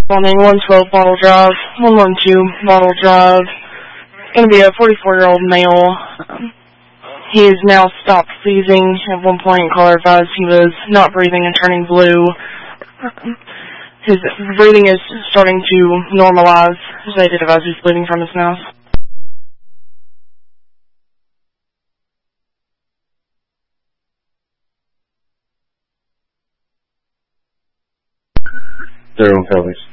Morning, 112 Bottle Drive, 112 Bottle Drive. Going to be a 44-year-old male. He has now stopped seizing. At one point, caller advised he was not breathing and turning blue. His breathing is starting to normalize. They did advise he's bleeding from his mouth. Zero Phillies.